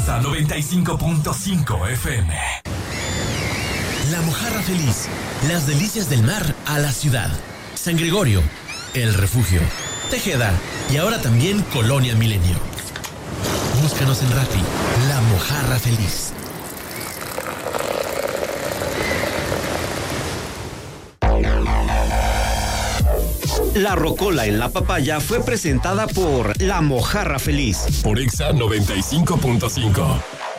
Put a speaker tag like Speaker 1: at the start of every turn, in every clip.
Speaker 1: Exa 95.5 FM.
Speaker 2: La Mojarra Feliz. Las delicias del mar a la ciudad. San Gregorio, El Refugio, Tejeda y ahora también Colonia Milenio. Búscanos en Rappi, La Mojarra Feliz.
Speaker 3: La rocola en la papaya fue presentada por La Mojarra Feliz.
Speaker 1: Por Exa 95.5.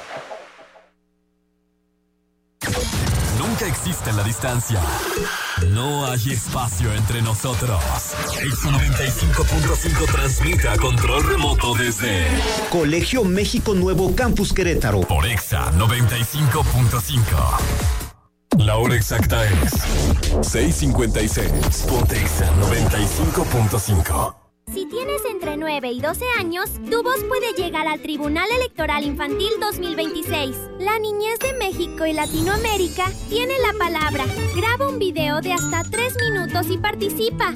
Speaker 1: Nunca existe la distancia. No hay espacio entre nosotros. Exa 95.5 transmite a control remoto desde
Speaker 3: Colegio México Nuevo Campus Querétaro.
Speaker 1: Por Exa 95.5. La hora exacta es 6:56. Ponte Exa 95.5.
Speaker 4: Si tienes entre 9 y 12 años, tu voz puede llegar al Tribunal Electoral Infantil 2026. La niñez de México y Latinoamérica tiene la palabra. Graba un video de hasta 3 minutos y participa.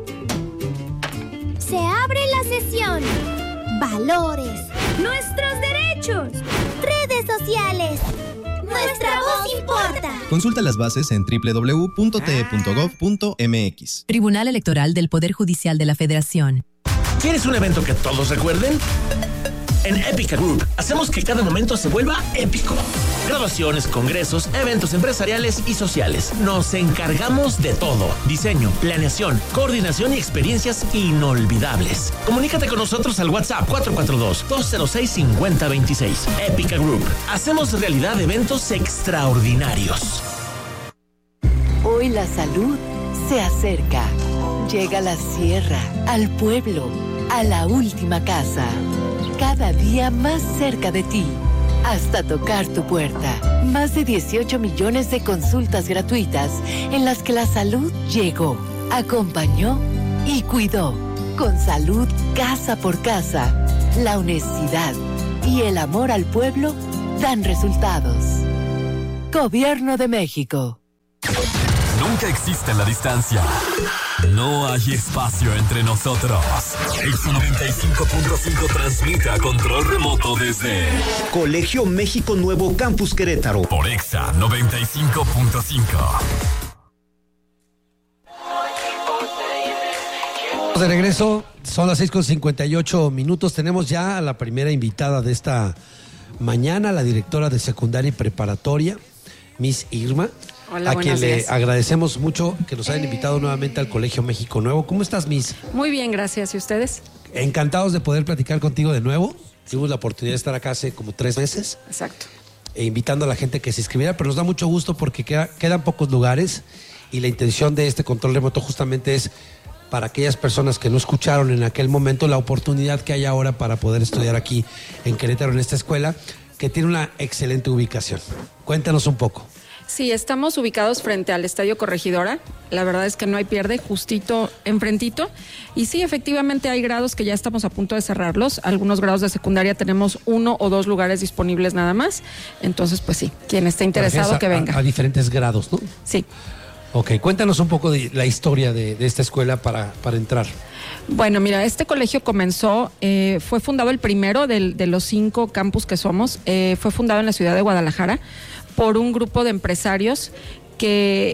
Speaker 4: Se abre la sesión. Valores. Nuestros derechos. Redes sociales. Nuestra voz importa.
Speaker 5: Consulta las bases en www.te.gov.mx.
Speaker 6: Tribunal Electoral del Poder Judicial de la Federación.
Speaker 7: ¿Quieres un evento que todos recuerden? En Épica Group hacemos que cada momento se vuelva épico. Graduaciones, congresos, eventos empresariales y sociales. Nos encargamos de todo. Diseño, planeación, coordinación y experiencias inolvidables. Comunícate con nosotros al WhatsApp 442-206-5026. Épica Group. Hacemos realidad eventos extraordinarios.
Speaker 8: Hoy la salud se acerca. Llega a la sierra, al pueblo, a la última casa. Cada día más cerca de ti, hasta tocar tu puerta. Más de 18 millones de consultas gratuitas en las que la salud llegó, acompañó y cuidó. Con salud casa por casa, la honestidad y el amor al pueblo dan resultados. Gobierno de México.
Speaker 1: Nunca existe la distancia. No hay espacio entre nosotros. Exa 95.5 transmite a control remoto desde
Speaker 3: Colegio México Nuevo Campus Querétaro.
Speaker 1: Por Exa 95.5.
Speaker 9: De regreso, son las 6:58. Tenemos ya a la primera invitada de esta mañana, la directora de secundaria y preparatoria, Miss Irma.
Speaker 10: Hola,
Speaker 9: a quien
Speaker 10: buenos
Speaker 9: le
Speaker 10: días.
Speaker 9: agradecemos mucho que nos hayan invitado nuevamente al Colegio México Nuevo. ¿Cómo estás, Miss?
Speaker 10: Muy bien, gracias. ¿Y ustedes?
Speaker 9: Encantados de poder platicar contigo de nuevo. Tuvimos la oportunidad de estar acá hace como 3 meses.
Speaker 10: Exacto.
Speaker 9: Invitando a la gente que se inscribiera, pero nos da mucho gusto porque quedan pocos lugares y la intención de este control remoto justamente es para aquellas personas que no escucharon en aquel momento la oportunidad que hay ahora para poder estudiar aquí en Querétaro, en esta escuela, que tiene una excelente ubicación. Cuéntanos un poco.
Speaker 10: Sí, estamos ubicados frente al Estadio Corregidora. La verdad es que no hay pierde, justito enfrentito. Y sí, efectivamente hay grados que ya estamos a punto de cerrarlos. Algunos grados de secundaria tenemos 1 o 2 lugares disponibles nada más. Entonces, pues sí, quien esté interesado que venga.
Speaker 9: A diferentes grados, ¿no?
Speaker 10: Sí.
Speaker 9: Ok, cuéntanos un poco de la historia de esta escuela para entrar.
Speaker 10: Bueno, mira, este colegio comenzó, fue fundado el primero de los 5 campus que somos, fue fundado en la ciudad de Guadalajara por un grupo de empresarios que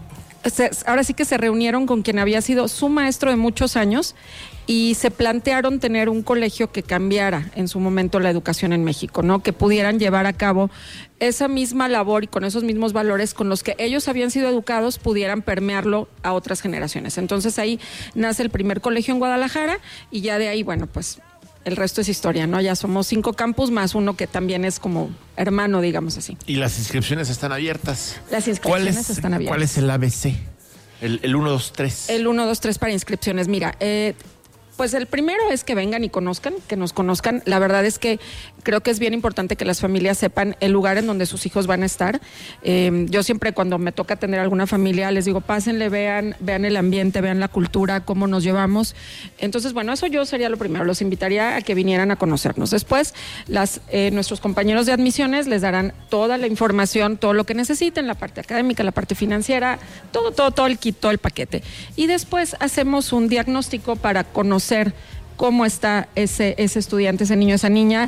Speaker 10: ahora sí que se reunieron con quien había sido su maestro de muchos años y se plantearon tener un colegio que cambiara en su momento la educación en México, ¿no? Que pudieran llevar a cabo esa misma labor y con esos mismos valores con los que ellos habían sido educados, pudieran permearlo a otras generaciones. Entonces ahí nace el primer colegio en Guadalajara y ya de ahí, bueno, pues el resto es historia, ¿no? Ya somos 5 campus más uno que también es como hermano, digamos así.
Speaker 11: Y las inscripciones están abiertas.
Speaker 10: Las inscripciones están abiertas.
Speaker 11: ¿Cuál es el ABC? El 1, 2, 3.
Speaker 10: El 1, 2, 3 para inscripciones. Mira, pues el primero es que vengan y conozcan, que nos conozcan. La verdad es que creo que es bien importante que las familias sepan el lugar en donde sus hijos van a estar. Yo siempre cuando me toca atender a alguna familia les digo, pásenle, vean el ambiente, vean la cultura, cómo nos llevamos. Entonces, bueno, eso yo sería lo primero. Los invitaría a que vinieran a conocernos. Después, nuestros compañeros de admisiones les darán toda la información, todo lo que necesiten, la parte académica, la parte financiera, todo el kit, todo el paquete. Y después hacemos un diagnóstico para conocer cómo está ese estudiante, ese niño, esa niña,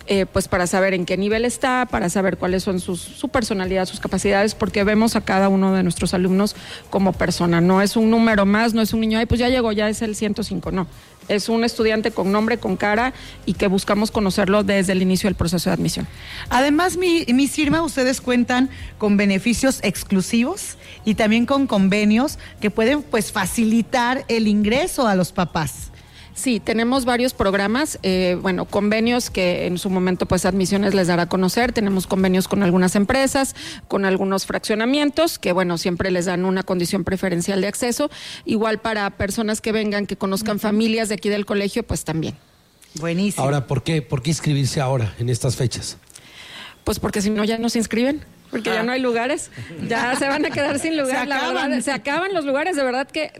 Speaker 10: pues para saber en qué nivel está, para saber cuáles son su personalidad, sus capacidades, porque vemos a cada uno de nuestros alumnos como persona. No es un número más, no es un niño, ay, pues ya llegó, ya es el 105, no. Es un estudiante con nombre, con cara y que buscamos conocerlo desde el inicio del proceso de admisión.
Speaker 5: Además, Miss Irma, ustedes cuentan con beneficios exclusivos y también con convenios que pueden pues facilitar el ingreso a los papás.
Speaker 10: Sí, tenemos varios programas, convenios que en su momento pues Admisiones les dará a conocer. Tenemos convenios con algunas empresas, con algunos fraccionamientos que siempre les dan una condición preferencial de acceso. Igual para personas que vengan, que conozcan familias de aquí del colegio, pues también.
Speaker 5: Buenísimo.
Speaker 9: Ahora, ¿por qué inscribirse ahora en estas fechas?
Speaker 10: Pues porque si no ya no se inscriben. Porque ya no hay lugares, ya se van a quedar sin lugar, la verdad, se acaban los lugares, de verdad que,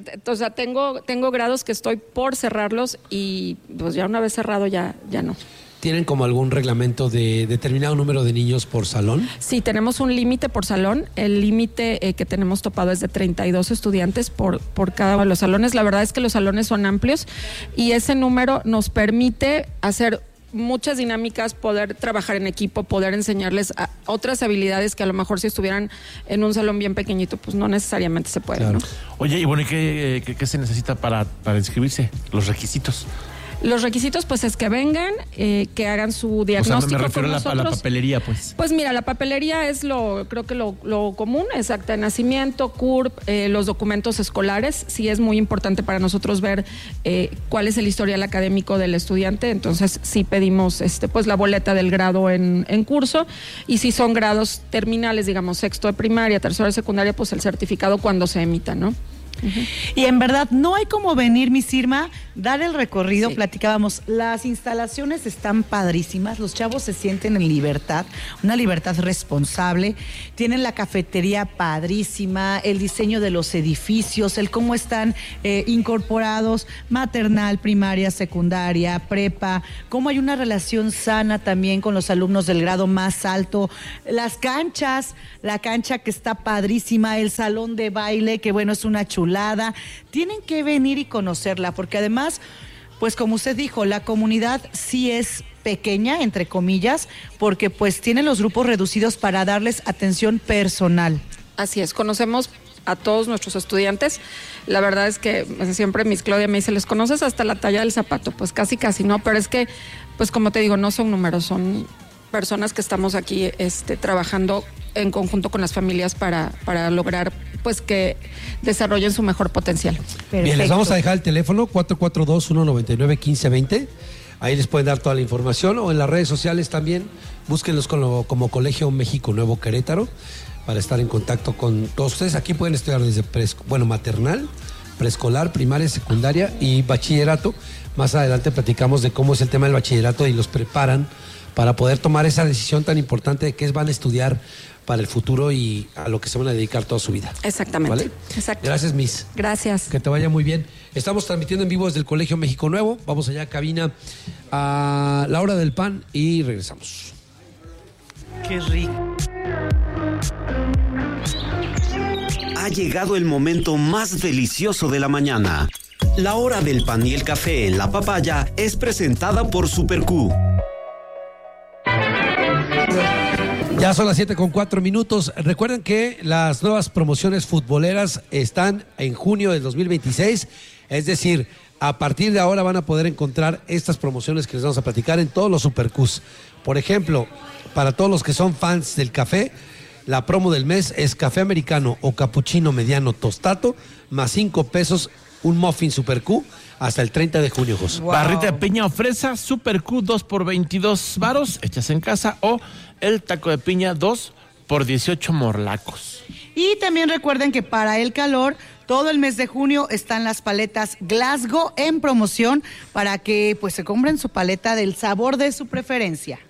Speaker 10: tengo grados que estoy por cerrarlos y pues ya una vez cerrado ya no.
Speaker 9: ¿Tienen como algún reglamento de determinado número de niños por salón?
Speaker 10: Sí, tenemos un límite por salón, el límite que tenemos topado es de 32 estudiantes por cada uno de los salones. La verdad es que los salones son amplios y ese número nos permite hacer muchas dinámicas, poder trabajar en equipo, poder enseñarles otras habilidades que a lo mejor si estuvieran en un salón bien pequeñito, pues no necesariamente se puede, claro. ¿No?
Speaker 11: Oye, y bueno, ¿y qué se necesita para inscribirse? Los requisitos.
Speaker 10: Los requisitos, pues, es que vengan, que hagan su diagnóstico.
Speaker 11: O sea, me refiero
Speaker 10: a
Speaker 11: la papelería, pues.
Speaker 10: Pues mira, la papelería es creo que lo común, es acta de nacimiento, CURP, los documentos escolares. Sí es muy importante para nosotros ver cuál es el historial académico del estudiante. Entonces, sí pedimos, pues, la boleta del grado en curso. Y si son grados terminales, digamos, sexto de primaria, tercero de secundaria, pues el certificado cuando se emita, ¿no?
Speaker 5: Uh-huh. Y en verdad no hay como venir, Miss Irma, dar el recorrido. Sí. Platicábamos, las instalaciones están padrísimas, los chavos se sienten en libertad, una libertad responsable, tienen la cafetería padrísima, el diseño de los edificios, el cómo están incorporados maternal, primaria, secundaria, prepa, cómo hay una relación sana también con los alumnos del grado más alto, las canchas, la cancha que está padrísima, el salón de baile, que es una chulada. Tienen que venir y conocerla, porque además, pues como usted dijo, la comunidad sí es pequeña, entre comillas, porque pues tienen los grupos reducidos para darles atención personal.
Speaker 10: Así es, conocemos a todos nuestros estudiantes. La verdad es que siempre Miss Claudia me dice, ¿les conoces hasta la talla del zapato? Pues casi, ¿no? Pero es que, pues como te digo, no son números, son personas que estamos aquí trabajando en conjunto con las familias para lograr pues que desarrollen su mejor potencial.
Speaker 9: Perfecto. Bien, les vamos a dejar el teléfono 442-199-1520. Ahí les pueden dar toda la información, o en las redes sociales también. Búsquenlos como Colegio México Nuevo Querétaro para estar en contacto con todos ustedes. Aquí pueden estudiar desde maternal, preescolar, primaria, secundaria y bachillerato. Más adelante platicamos de cómo es el tema del bachillerato y los preparan para poder tomar esa decisión tan importante de qué van a estudiar para el futuro y a lo que se van a dedicar toda su vida.
Speaker 10: Exactamente.
Speaker 9: ¿Vale?
Speaker 10: Exacto.
Speaker 9: Gracias, Miss.
Speaker 10: Gracias.
Speaker 9: Que te vaya muy bien. Estamos transmitiendo en vivo desde el Colegio México Nuevo. Vamos allá a cabina a la hora del pan y regresamos.
Speaker 5: Qué rico.
Speaker 3: Ha llegado el momento más delicioso de la mañana. La hora del pan y el café en la papaya es presentada por Super Q.
Speaker 9: Ya son las 7:04. Recuerden que las nuevas promociones futboleras están en junio del 2026. Es decir, a partir de ahora van a poder encontrar estas promociones que les vamos a platicar en todos los Super Qs. Por ejemplo, para todos los que son fans del café, la promo del mes es café americano o capuchino mediano tostato, más 5 pesos, un muffin Super Q, hasta el 30 de junio, José.
Speaker 11: Wow. Barrita de piña o fresa, Super Q, 2 por 22 varos, hechas en casa, o el taco de piña, 2 por 18 morlacos.
Speaker 5: Y también recuerden que para el calor, todo el mes de junio están las paletas Glasgow en promoción para que pues se compren su paleta del sabor de su preferencia.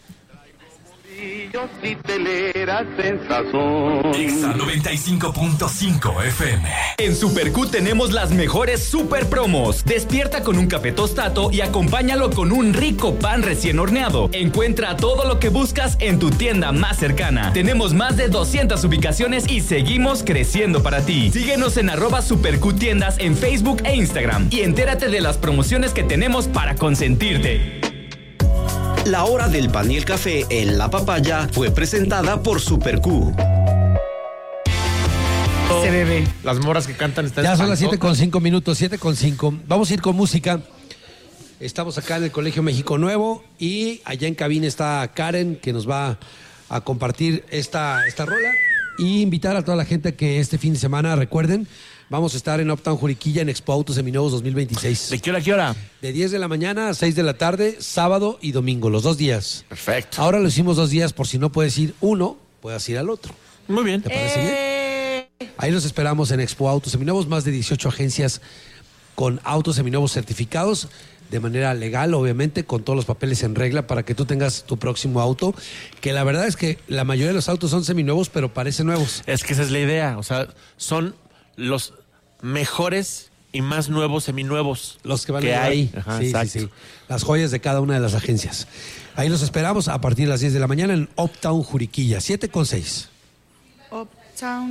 Speaker 1: Y teleras en sazón. Exa 95.5 FM.
Speaker 12: En Super Q tenemos las mejores super promos. Despierta con un café tostato y acompáñalo con un rico pan recién horneado. Encuentra todo lo que buscas en tu tienda más cercana. Tenemos más de 200 ubicaciones y seguimos creciendo para ti. Síguenos en @superqtiendas en Facebook e Instagram y entérate de las promociones que tenemos para consentirte.
Speaker 3: La hora del pan y el café en La Papaya fue presentada por Super Q.
Speaker 5: Se bebe.
Speaker 11: Las moras que cantan están...
Speaker 9: Ya son las 7:05 minutos, 7:05. Vamos a ir con música. Estamos acá en el Colegio México Nuevo y allá en cabina está Karen, que nos va a compartir esta rola y invitar a toda la gente que este fin de semana, recuerden, vamos a estar en Uptown Juriquilla en Expo Autos Seminuevos 2026.
Speaker 11: ¿De qué hora a qué hora?
Speaker 9: De 10 de la mañana a 6 de la tarde, sábado y domingo, los 2 días.
Speaker 11: Perfecto.
Speaker 9: Ahora lo hicimos 2 días por si no puedes ir uno, puedas ir al otro.
Speaker 11: Muy bien.
Speaker 9: ¿Te parece bien? Ahí los esperamos en Expo Autos Seminuevos, más de 18 agencias con autos seminuevos certificados de manera legal, obviamente, con todos los papeles en regla para que tú tengas tu próximo auto, que la verdad es que la mayoría de los autos son seminuevos, pero parecen nuevos.
Speaker 11: Es que esa es la idea, o sea, son los mejores y más nuevos seminuevos.
Speaker 9: Los que van
Speaker 11: que
Speaker 9: a
Speaker 11: hay.
Speaker 9: ahí.
Speaker 11: Ajá,
Speaker 9: Sí,
Speaker 11: exacto.
Speaker 9: sí. Las joyas de cada una de las agencias. Ahí los esperamos a partir de las 10 de la mañana en Uptown Juriquilla, 7:06.
Speaker 5: Uptown.